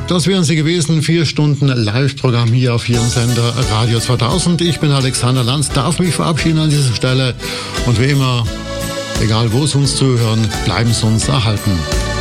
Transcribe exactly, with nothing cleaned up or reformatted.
Das wären sie gewesen, vier Stunden Live-Programm hier auf Ihrem Sender Radio zweitausend. Ich bin Alexander Lanz, darf mich verabschieden an dieser Stelle. Und wie immer, egal wo Sie uns zuhören, bleiben Sie uns erhalten.